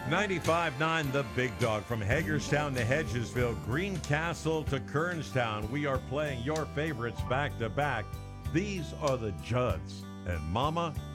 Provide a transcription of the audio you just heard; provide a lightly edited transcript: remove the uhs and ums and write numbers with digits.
95.9 The Big Dog. From Hagerstown to Hedgesville, Greencastle to Kernstown. We are playing your favorites back to back. These are the Judds. And Mama,